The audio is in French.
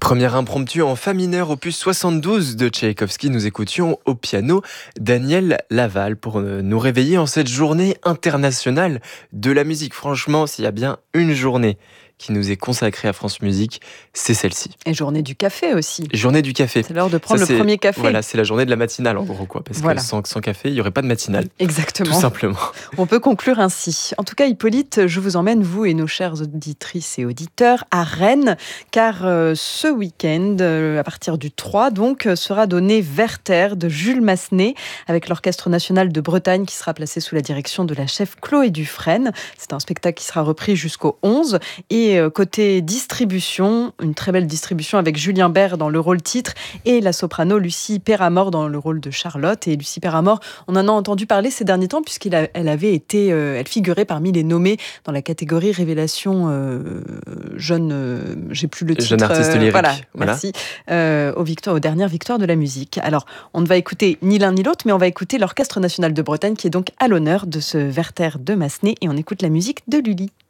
Première impromptu en fa mineur, opus 72 de Tchaïkovski. Nous écoutions au piano Daniel Laval pour nous réveiller en cette journée internationale de la musique. Franchement, s'il y a bien une journée qui nous est consacrée à France Musique, c'est celle-ci. Et journée du café aussi. Journée du café. C'est l'heure de prendre le premier café. Voilà, c'est la journée de la matinale en gros, quoi. Parce Voilà. que sans café, il n'y aurait pas de matinale. Exactement. Tout simplement. On peut conclure ainsi. En tout cas, Hippolyte, je vous emmène, vous et nos chères auditrices et auditeurs, à Rennes, car ce week-end, à partir du 3, donc, sera donné Werther de Jules Massenet, avec l'Orchestre national de Bretagne qui sera placé sous la direction de la chef Chloé Dufresne. C'est un spectacle qui sera repris jusqu'au 11. Et côté distribution, une très belle distribution avec Julien Bert dans le rôle titre et la soprano Lucie Perramort dans le rôle de Charlotte. Et Lucie Perramort, on en a entendu parler ces derniers temps puisqu'elle elle figurait parmi les nommés dans la catégorie révélation jeune, j'ai plus le titre. Jeune artiste lyrique. Voilà. Merci. Aux dernières victoires de la musique. Alors, on ne va écouter ni l'un ni l'autre, mais on va écouter l'Orchestre national de Bretagne qui est donc à l'honneur de ce Werther de Massenet et on écoute la musique de Lully.